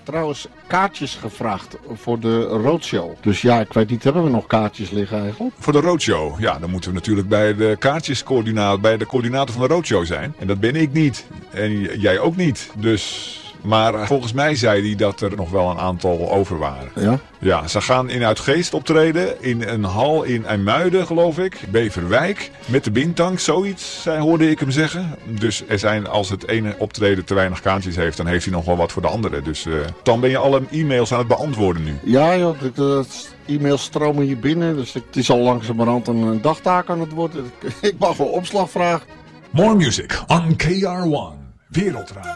trouwens kaartjes gevraagd voor de roadshow. Dus ja, ik weet niet, hebben we nog kaartjes liggen eigenlijk? Voor de roadshow, ja, dan moeten we natuurlijk bij de kaartjescoördinator, bij de coördinator van de roadshow zijn. En dat ben ik niet. En jij ook niet. Dus... Maar volgens mij zei hij dat er nog wel een aantal over waren. Ja? Ja, ze gaan in Uitgeest optreden. In een hal in IJmuiden, geloof ik. Beverwijk. Met de Bintang, zoiets, hoorde ik hem zeggen. Dus er zijn, als het ene optreden te weinig kaartjes heeft, dan heeft hij nog wel wat voor de andere. Dus dan ben je alle e-mails aan het beantwoorden nu. Ja, joh, de e-mails stromen hier binnen. Dus het is al langzamerhand een dagtaak aan het worden. Ik mag wel opslag vragen. More music on KR1 Wereldradio.